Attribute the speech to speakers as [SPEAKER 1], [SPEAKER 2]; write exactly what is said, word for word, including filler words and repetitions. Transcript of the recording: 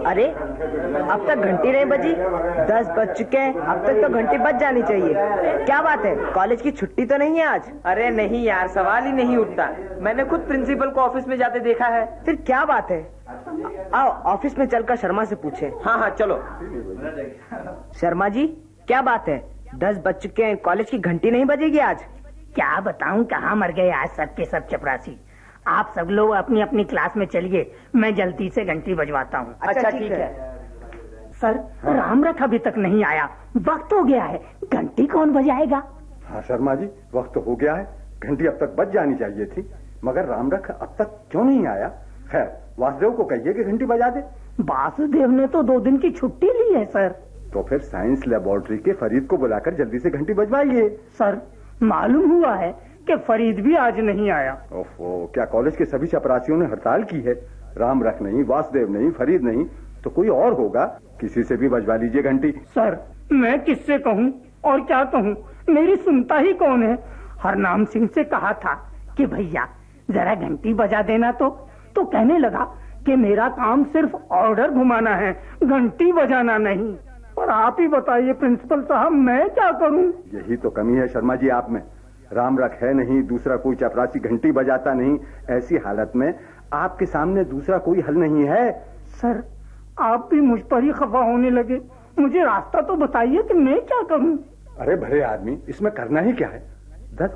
[SPEAKER 1] अरे अब तक घंटी नहीं बजी, दस बज चुके हैं, अब तक तो घंटी बज जानी चाहिए। क्या बात है, कॉलेज की छुट्टी तो नहीं है आज?
[SPEAKER 2] अरे नहीं यार, सवाल ही नहीं उठता। मैंने खुद प्रिंसिपल को ऑफिस में जाते देखा है।
[SPEAKER 1] फिर क्या बात है, आओ ऑफिस में चलकर शर्मा से पूछे।
[SPEAKER 2] हाँ हाँ चलो।
[SPEAKER 1] शर्मा जी क्या बात है, दस बज चुके हैं, कॉलेज की घंटी नहीं बजेगी आज?
[SPEAKER 3] क्या बताऊं, कहाँ मर गए आज सब के सब चपरासी। आप सब लोग अपनी अपनी क्लास में चलिए, मैं जल्दी से घंटी बजवाता हूँ।
[SPEAKER 1] अच्छा ठीक है।
[SPEAKER 3] सर हाँ। रामरख अभी तक नहीं आया, वक्त हो गया है, घंटी कौन बजाएगा?
[SPEAKER 4] हाँ शर्मा जी, वक्त हो गया है, घंटी अब तक बज जानी चाहिए थी, मगर रामरख अब तक क्यों नहीं आया? खैर वासुदेव को कहिए कि घंटी बजा दे।
[SPEAKER 3] वासुदेव ने तो दो दिन की छुट्टी ली है सर।
[SPEAKER 4] तो फिर साइंस लेबोरेटरी के फरीद को बुलाकर जल्दी से घंटी बजवाइए।
[SPEAKER 3] सर मालूम हुआ है कि फरीद भी आज नहीं आया।
[SPEAKER 4] ओहो, क्या कॉलेज के सभी चपरासियों ने हड़ताल की है? रामरख नहीं, वासुदेव नहीं, फरीद नहीं, तो कोई और होगा, किसी से भी बजवा लीजिए घंटी।
[SPEAKER 3] सर मैं किससे कहूँ और क्या कहूँ, मेरी सुनता ही कौन है। हरनाम सिंह से कहा था कि भैया जरा घंटी बजा देना, तो तो कहने लगा कि मेरा काम सिर्फ ऑर्डर घुमाना है, घंटी बजाना नहीं। और आप ही बताइए प्रिंसिपल साहब, मैं क्या करूं?
[SPEAKER 4] यही तो कमी है शर्मा जी आप में। रामरख है नहीं, दूसरा कोई चपरासी घंटी बजाता नहीं, ऐसी हालत में आपके सामने दूसरा कोई हल नहीं है।
[SPEAKER 3] सर आप भी मुझ पर ही खफा होने लगे, मुझे रास्ता तो बताइए कि मैं क्या करूं?
[SPEAKER 4] अरे भले आदमी, इसमें करना ही क्या है,